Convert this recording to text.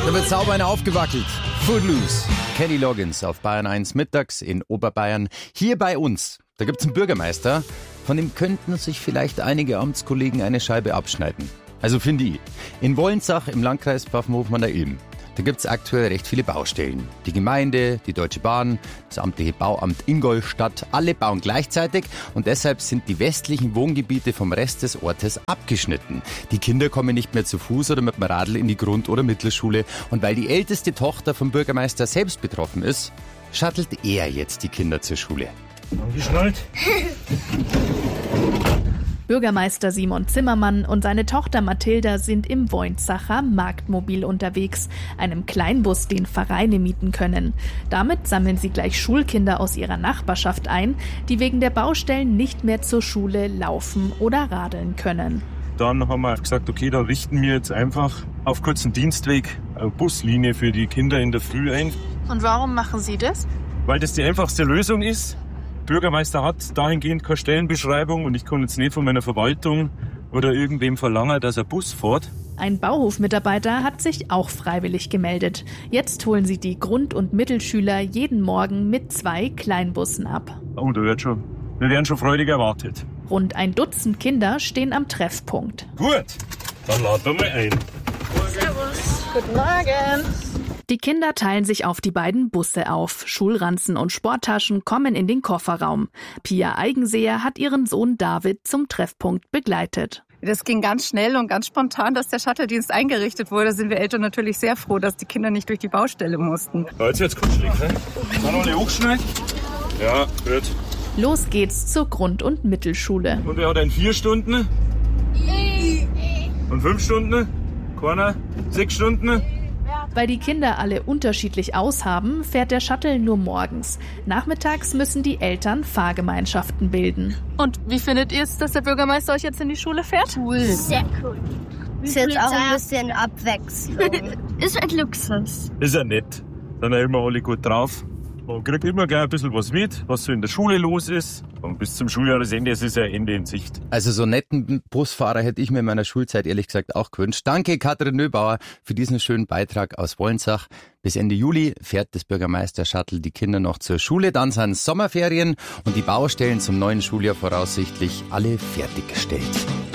Da wird sauber einer aufgewackelt. Footloose. Kenny Loggins auf Bayern 1 mittags in Oberbayern. Hier bei uns, da gibt's einen Bürgermeister, von dem könnten sich vielleicht einige Amtskollegen eine Scheibe abschneiden. Also finde ich. In Wollentzach im Landkreis Pfaffenhofen an der Ilm. Da gibt's aktuell recht viele Baustellen. Die Gemeinde, die Deutsche Bahn, das amtliche Bauamt Ingolstadt, alle bauen gleichzeitig und deshalb sind die westlichen Wohngebiete vom Rest des Ortes abgeschnitten. Die Kinder kommen nicht mehr zu Fuß oder mit dem Radl in die Grund- oder Mittelschule und weil die älteste Tochter vom Bürgermeister selbst betroffen ist, shuttelt er jetzt die Kinder zur Schule. Angeschnallt? Bürgermeister Simon Zimmermann und seine Tochter Mathilda sind im Woinzacher Marktmobil unterwegs, einem Kleinbus, den Vereine mieten können. Damit sammeln sie gleich Schulkinder aus ihrer Nachbarschaft ein, die wegen der Baustellen nicht mehr zur Schule laufen oder radeln können. Dann haben wir gesagt, okay, da richten wir jetzt einfach auf kurzen Dienstweg eine Buslinie für die Kinder in der Früh ein. Und warum machen Sie das? Weil das die einfachste Lösung ist. Der Bürgermeister hat dahingehend keine Stellenbeschreibung und ich kann jetzt nicht von meiner Verwaltung oder irgendwem verlangen, dass er Bus fährt. Ein Bauhofmitarbeiter hat sich auch freiwillig gemeldet. Jetzt holen sie die Grund- und Mittelschüler jeden Morgen mit 2 Kleinbussen ab. Oh, wir werden schon freudig erwartet. Rund ein Dutzend Kinder stehen am Treffpunkt. Gut, dann laden wir mal ein. Servus. Guten Morgen. Die Kinder teilen sich auf die beiden Busse auf. Schulranzen und Sporttaschen kommen in den Kofferraum. Pia Eigenseher hat ihren Sohn David zum Treffpunkt begleitet. Das ging ganz schnell und ganz spontan, dass der Shuttle-Dienst eingerichtet wurde. Da sind wir Eltern natürlich sehr froh, dass die Kinder nicht durch die Baustelle mussten. Ja, jetzt wird's kuschelig, ne? Kann alle hochschneiden? Ja, gut. Los geht's zur Grund- und Mittelschule. Und wer hat einen 4 Stunden? Und 5 Stunden? Keiner? 6 Stunden? Weil die Kinder alle unterschiedlich aushaben, fährt der Shuttle nur morgens. Nachmittags müssen die Eltern Fahrgemeinschaften bilden. Und wie findet ihr es, dass der Bürgermeister euch jetzt in die Schule fährt? Cool. Sehr cool. Ist jetzt auch ein bisschen Abwechslung. Ist ein Luxus. Ist ja nett. Dann sind immer alle gut drauf. Man kriegt immer gleich ein bisschen was mit, was so in der Schule los ist. Und bis zum Schuljahresende ist ja Ende in Sicht. Also so einen netten Busfahrer hätte ich mir in meiner Schulzeit ehrlich gesagt auch gewünscht. Danke Katrin Nöbauer für diesen schönen Beitrag aus Wollentzach. Bis Ende Juli fährt das Bürgermeister-Shuttle die Kinder noch zur Schule. Dann sind Sommerferien und die Baustellen zum neuen Schuljahr voraussichtlich alle fertiggestellt.